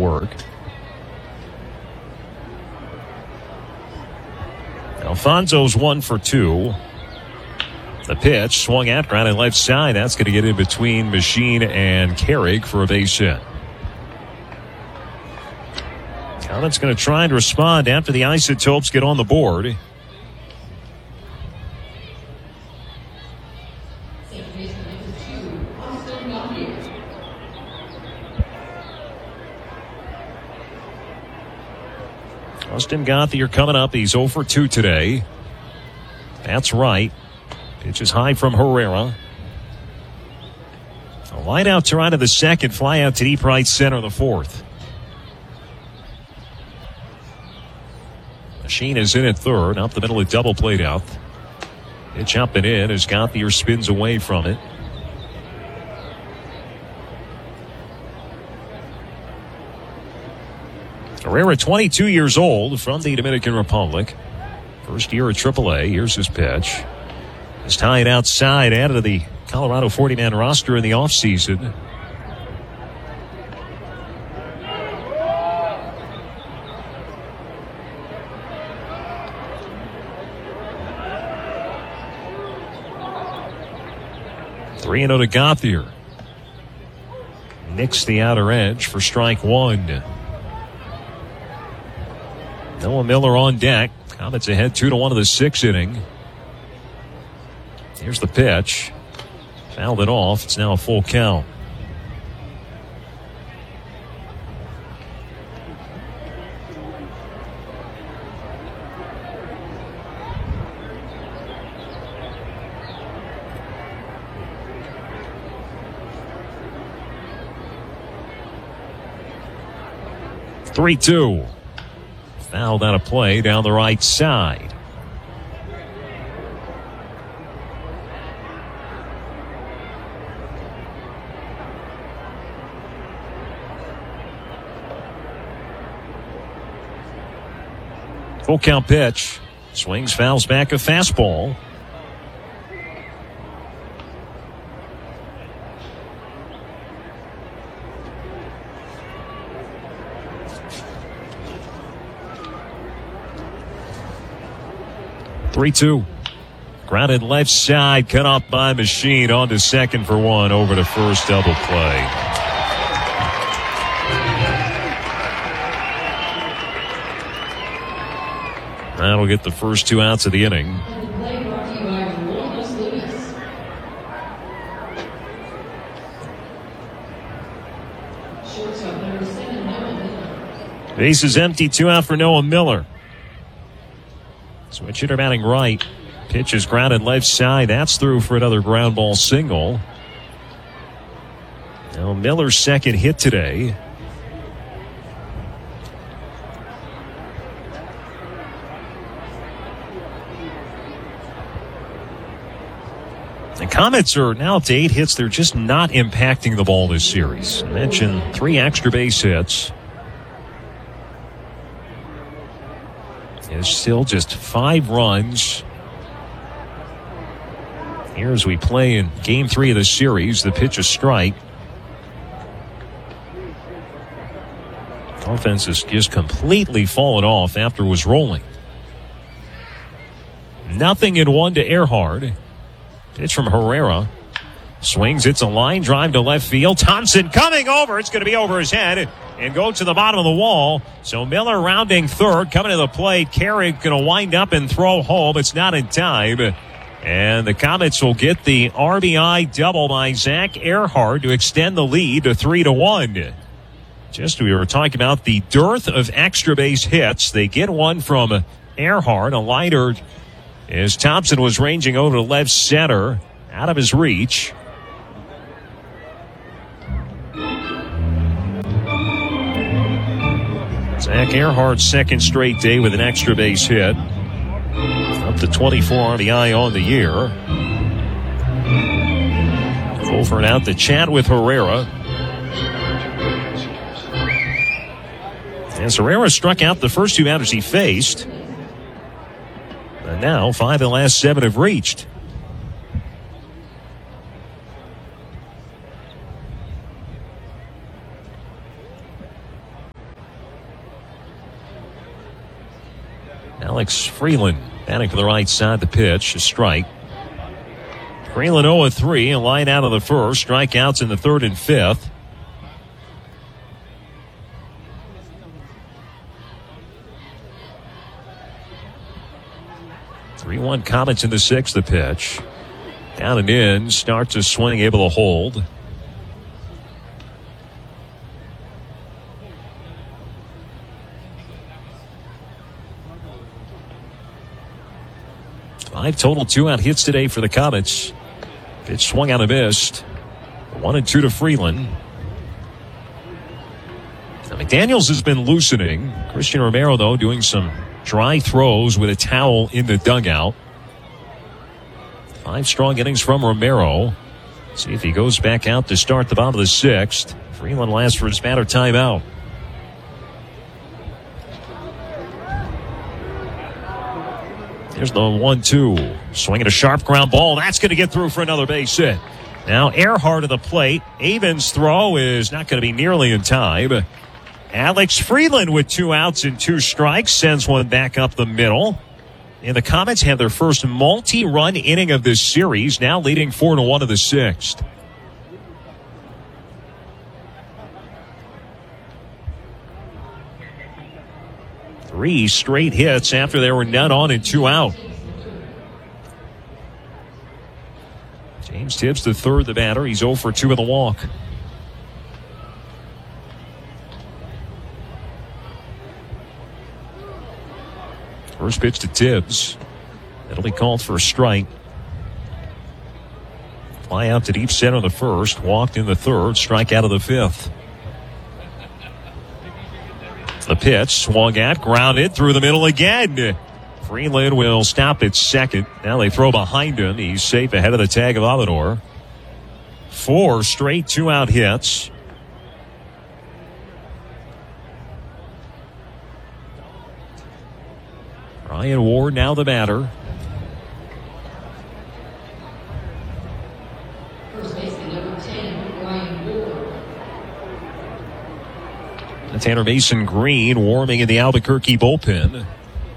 work. Alfonso's 1 for 2. The pitch swung at, grounded left side. That's going to get in between Machine and Carrick for a base hit. Comets going to try and respond after the Isotopes get on the board. Austin Gauthier coming up. He's 0 for 2 today. That's right. Pitch is high from Herrera. A line out to right of the second. Fly out to deep right center the fourth. Machine is in at third. Up the middle of double played out. Pitch up and in as Gauthier spins away from it. Herrera, 22 years old, from the Dominican Republic. First year at AAA. Here's his pitch. Is tied outside, added to the Colorado 40-man roster in the offseason. Three and 0 to Gauthier. Nicks the outer edge for strike one. Noah Miller on deck. Comets ahead 2-1 of the sixth inning. Here's the pitch. Fouled it off. It's now a full count. Three-two. Fouled out of play down the right side. Full count pitch. Swings, fouls back a fastball. Three-two. Grounded left side, cut off by Machine. On to second for one, over to first, double play. That'll get the first 2 outs of the inning. Base is empty, 2 out for Noah Miller. Switch hitter batting right. Pitch is grounded left side. That's through for another ground ball single. Now Miller's second hit today. The Comets are now up to 8 hits. They're just not impacting the ball this series. I mentioned 3 extra base hits. It's still just 5 runs. Here as we play in Game 3 of the series, the pitch is strike. Offense has just completely fallen off after it was rolling. 0-1 to Earhart. Pitch from Herrera. Swings, it's a line drive to left field. Thompson coming over. It's going to be over his head and go to the bottom of the wall. So Miller rounding third, coming to the plate. Carrick going to wind up and throw home. It's not in time. And the Comets will get the RBI double by Zach Earhart to extend the lead to 3-1. Just we were talking about the dearth of extra base hits. They get one from Earhart, a liner as Thompson was ranging over to left center, out of his reach. Zach Earhart's second straight day with an extra base hit. Up to 24 RBI on the year. Over and out to chat with Herrera. As Herrera struck out the first 2 batters he faced. And now 5 of the last 7 have reached. Alex Freeland batting for the right side. The pitch, a strike. Freeland 0-3, a line out of the first. Strikeouts in the third and fifth. Three-one Comets in the sixth. The pitch. Down and in. Starts to swing, able to hold. Five total two-out hits today for the Comets. Pitch swung out and missed. 1-2 to Freeland. Now, McDaniels has been loosening. Christian Romero, though, doing some dry throws with a towel in the dugout. 5 strong innings from Romero. See if he goes back out to start the bottom of the sixth. Freeland lasts for his batter timeout. Here's the 1-2. Swinging a sharp ground ball. That's going to get through for another base hit. Now Earhart at the plate. Avon's throw is not going to be nearly in time. Alex Freeland with 2 outs and 2 strikes sends one back up the middle. And the Comets have their first multi-run inning of this series, now leading 4-1 in the sixth. Three straight hits after there were none on and 2 out. James Tibbs, the third, the batter. He's 0 for 2 in the walk. First pitch to Tibbs. It'll be called for a strike. Fly out to deep center the first. Walked in the third. Strike out of the fifth. The pitch swung at, grounded through the middle again. Freeland will stop at second. Now they throw behind him. He's safe ahead of the tag of Amador. 4 straight 2-out hits. Ryan Ward now the batter. First baseman number 10, Ryan Ward. Tanner Mason Green warming in the Albuquerque bullpen.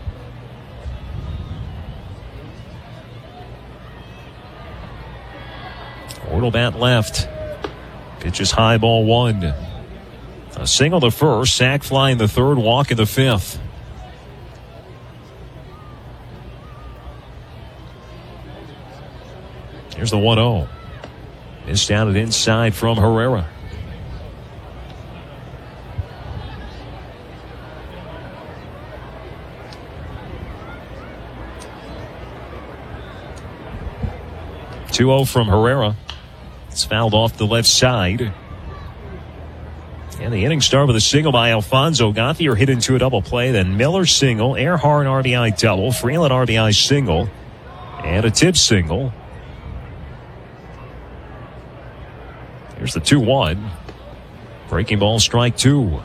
Ward will bat left. Pitches high, ball 1. A single the first, sac fly in the third, walk in the fifth. Here's the 1-0. Missed out and inside from Herrera. (2-0) from Herrera. It's fouled off the left side. And the inning started with a single by Alfonso. Gauthier hit into a double play. Then Miller single. Earhart RBI double. Freeland RBI single. And a Tibbs single. Here's the 2-1. Breaking ball, strike 2.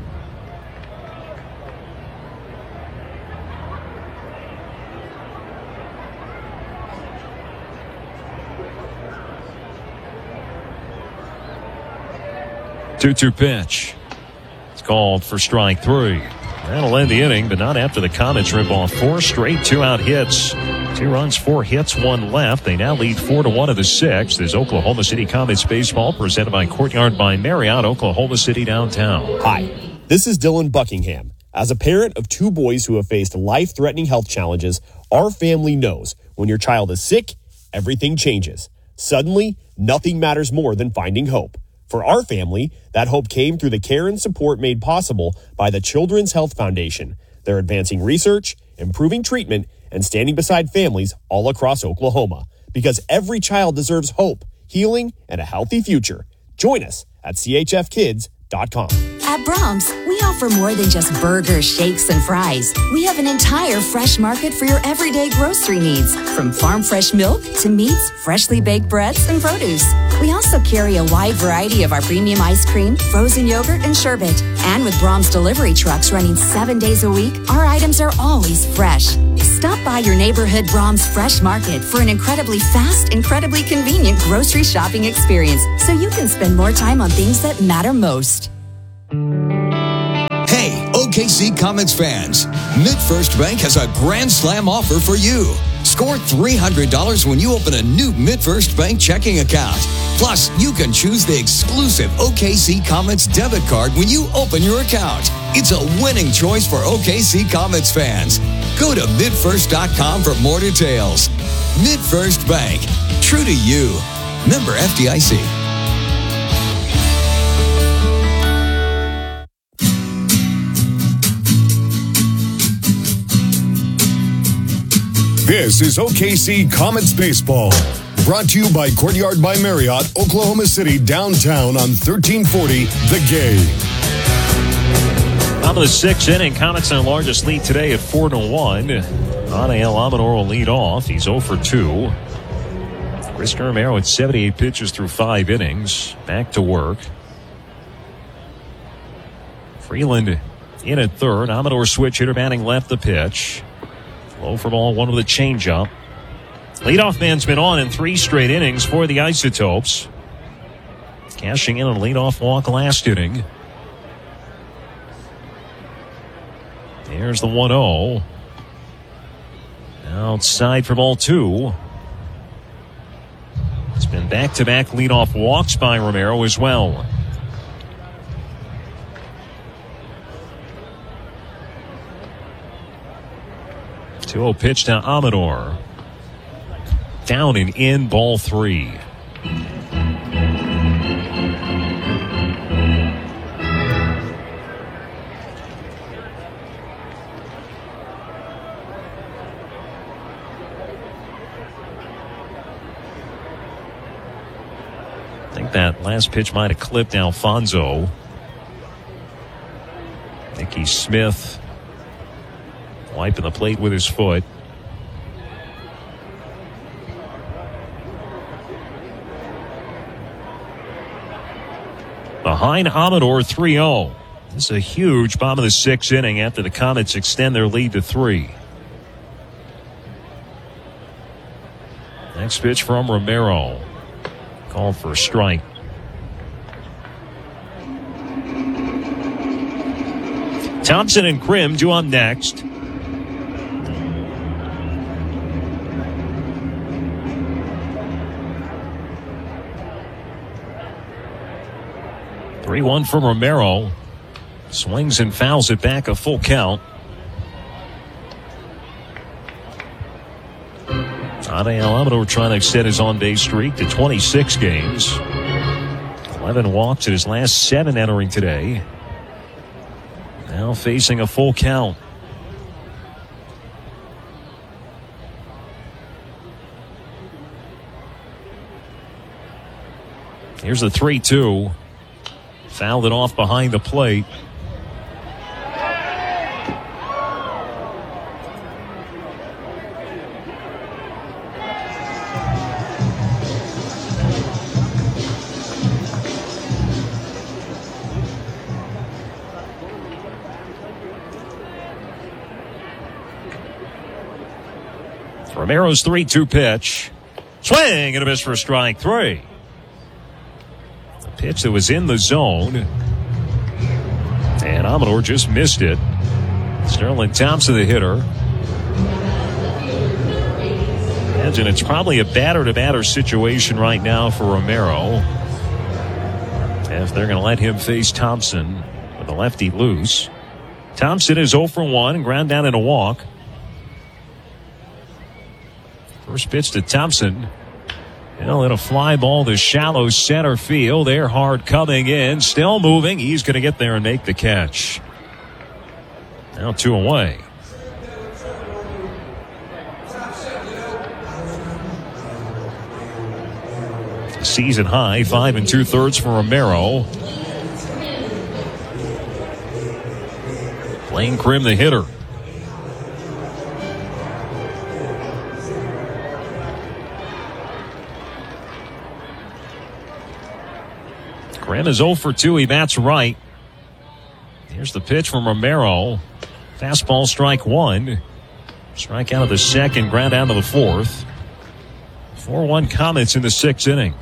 Two-two pitch. It's called for strike 3. That'll end the inning, but not after the Comets rip off 4 straight 2-out hits. 2 runs, 4 hits, 1 left. They now lead 4-1 of the sixth. As Oklahoma City Comets baseball presented by Courtyard by Marriott, Oklahoma City downtown. Hi, this is Dylan Buckingham. As a parent of 2 boys who have faced life-threatening health challenges, our family knows when your child is sick, everything changes. Suddenly, nothing matters more than finding hope. For our family, that hope came through the care and support made possible by the Children's Health Foundation. They're advancing research, improving treatment, and standing beside families all across Oklahoma. Because every child deserves hope, healing, and a healthy future. Join us at chfkids.com. At Brahms, we offer more than just burgers, shakes, and fries. We have an entire fresh market for your everyday grocery needs, from farm fresh milk to meats, freshly baked breads, and produce. We also carry a wide variety of our premium ice cream, frozen yogurt, and sherbet. And with Brahms delivery trucks running 7 days a week, our items are always fresh. Stop by your neighborhood Brahms Fresh Market for an incredibly fast, incredibly convenient grocery shopping experience, so you can spend more time on things that matter most. Hey, OK OKC Comets fans, MidFirst Bank has a Grand Slam offer for you. Score $300 when you open a new MidFirst Bank checking account. Plus, you can choose the exclusive OKC Comets debit card when you open your account. It's a winning choice for OKC Comets fans. Go to midfirst.com for more details. MidFirst Bank. True to you. Member FDIC. This is OKC Comets Baseball. Brought to you by Courtyard by Marriott, Oklahoma City, downtown on 1340 The Game. Top of the sixth inning, Comets their largest lead today at 4-1. Anael Amador will lead off. He's 0 for 2. Chris Romero at 78 pitches through 5 innings. Back to work. Freeland in at third. Amador switch hitter batting left the pitch. Low for ball, one with a changeup. Leadoff man's been on in 3 straight innings for the Isotopes. Cashing in on a leadoff walk last inning. There's the 1-0. Outside for ball 2. It's been back-to-back leadoff walks by Romero as well. Two pitch to Amador. Down and in, ball 3. I think that last pitch might have clipped Alfonso. Nicky Smith wiping the plate with his foot. Behind Amador, 3-0. This is a huge bottom of the 6th inning after the Comets extend their lead to 3. Next pitch from Romero. Called for a strike. Thompson and Krim due up next. Three-1 from Romero. Swings and fouls it back, a full count. Anael Amador trying to extend his on-base streak to 26 games. 11 walks in his last 7 entering today. Now facing a full count. Here's the 3-2. Fouled it off behind the plate. Romero's 3-2 pitch. Swing and a miss for strike 3. The pitch that was in the zone. And Amador just missed it. Sterling Thompson, the hitter. Imagine it's probably a batter-to-batter situation right now for Romero. If they're going to let him face Thompson with the lefty loose. Thompson is 0 for 1, ground down in a walk. First pitch to Thompson. He'll hit a fly ball to shallow center field. Earhart coming in, still moving. He's going to get there and make the catch. Now 2 away. Season high, 5 2/3 for Romero. Blaine Krim, the hitter. Krim is 0 for 2. He bats right. Here's the pitch from Romero. Fastball, strike 1. Strike out of the second, ground down to the 4th. 4-1 Comets in the 6th inning.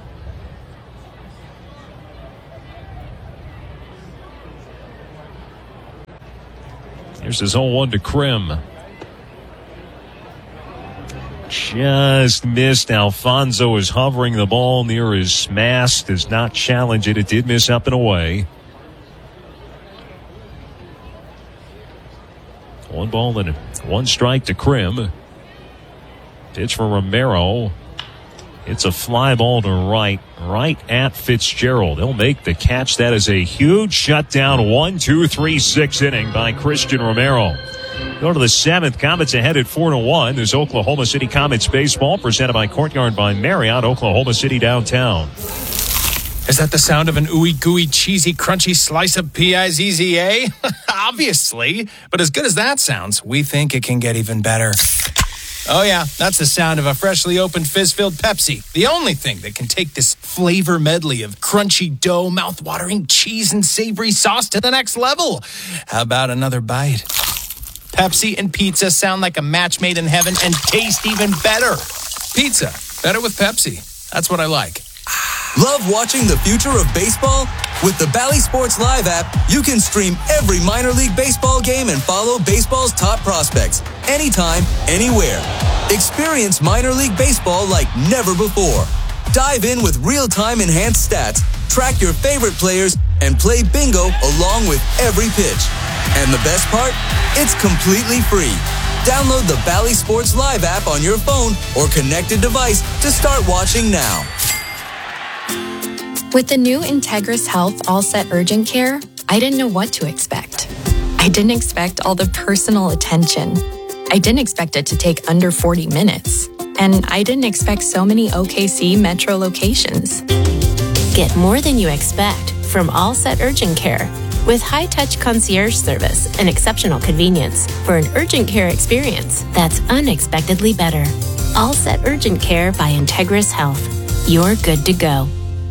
Here's his 0-1 to Krim. Just missed. Alfonso is hovering the ball near his mast. Does not challenge it. It did miss up and away. 1 ball and 1 strike to Krim. Pitch for Romero. It's a fly ball to right at Fitzgerald. He'll make the catch. That is a huge shutdown. 1-2-3-6 inning by Christian Romero. Go to the 7th. Comets ahead at 4-1. There's Oklahoma City Comets baseball presented by Courtyard by Marriott, Oklahoma City downtown. Is that the sound of an ooey gooey cheesy crunchy slice of P-I-Z-Z-A? Obviously. But as good as that sounds, we think it can get even better. Oh yeah, that's the sound of a freshly opened fizz-filled Pepsi. The only thing that can take this flavor medley of crunchy dough, mouth-watering cheese, and savory sauce to the next level. How about another bite? Pepsi and pizza sound like a match made in heaven and taste even better. Pizza, better with Pepsi. That's what I like. Love watching the future of baseball? With the Bally Sports Live app, you can stream every minor league baseball game and follow baseball's top prospects anytime, anywhere. Experience minor league baseball like never before. Dive in with real-time enhanced stats, track your favorite players, and play bingo along with every pitch. And the best part? It's completely free. Download the Bally Sports Live app on your phone or connected device to start watching now. With the new Integris Health All Set Urgent Care, I didn't know what to expect. I didn't expect all the personal attention. I didn't expect it to take under 40 minutes. And I didn't expect so many OKC Metro locations. Get more than you expect from All Set Urgent Care. With high-touch concierge service and exceptional convenience for an urgent care experience that's unexpectedly better. All Set Urgent Care by Integris Health. You're good to go.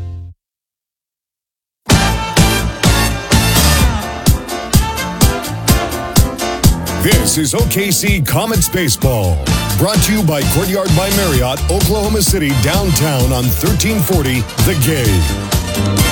This is OKC Comets Baseball. Brought to you by Courtyard by Marriott, Oklahoma City, downtown on 1340 The Gate.